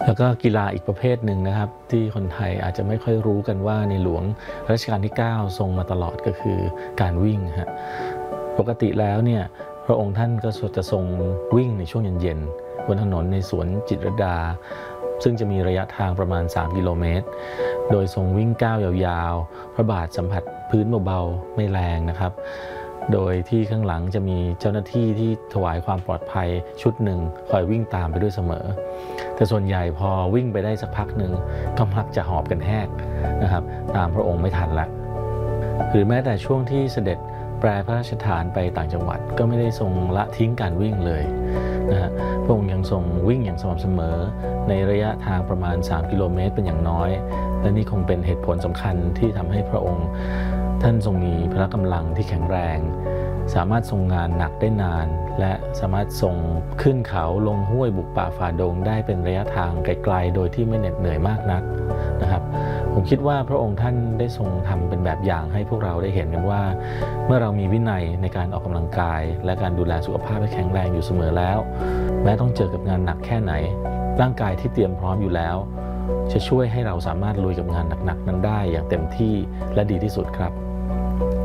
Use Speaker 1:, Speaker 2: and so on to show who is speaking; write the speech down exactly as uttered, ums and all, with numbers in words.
Speaker 1: แล้วก็กีฬาอีกประเภทหนึ่งนะครับที่คนไทยอาจจะไม่ค่อยรู้กันว่าในหลวงรัชกาลที่เก้าทรงมาตลอดก็คือการวิ่งฮะปกติแล้วเนี่ยพระองค์ท่านก็จะทรงวิ่งในช่วงเย็นๆบนถนนในสวนจิตรลดาซึ่งจะมีระยะทางประมาณสามกิโลเมตรโดยทรงวิ่งก้าวยาวๆพระบาทสัมผัสพื้นเบาๆไม่แรงนะครับโดยที่ข้างหลังจะมีเจ้าหน้าที่ที่ถวายความปลอดภัยชุดหนึ่งคอยวิ่งตามไปด้วยเสมอแต่ส่วนใหญ่พอวิ่งไปได้สักพักหนึ่งก็มักจะหอบกันแหกนะครับตามพระองค์ไม่ทันละหรือแม้แต่ช่วงที่เสด็จแปรพระราชทานไปต่างจังหวัดก็ไม่ได้ทรงละทิ้งการวิ่งเลยนะฮะพระองค์ยังทรงวิ่งอย่างสม่ำเสมอในระยะทางประมาณสามกิโลเมตรเป็นอย่างน้อยและนี่คงเป็นเหตุผลสำคัญที่ทำให้พระองค์ท่านทรงมีพละกำลังที่แข็งแรงสามารถทรงงานหนักได้นานและสามารถทรงขึ้นเขาลงห้วยบุกป่าฝ่าดงได้เป็นระยะทางไกลๆโดยที่ไม่เหน็ดเหนื่อยมากนักนะครับผมคิดว่าพระองค์ท่านได้ทรงทำเป็นแบบอย่างให้พวกเราได้เห็นกันว่าเมื่อเรามีวินัยในการออกกำลังกายและการดูแลสุขภาพให้แข็งแรงอยู่เสมอแล้วแม้ต้องเจอกับงานหนักแค่ไหนร่างกายที่เตรียมพร้อมอยู่แล้วจะช่วยให้เราสามารถลุยกับงานหนักๆนั้นได้อย่างเต็มที่และดีที่สุดครับ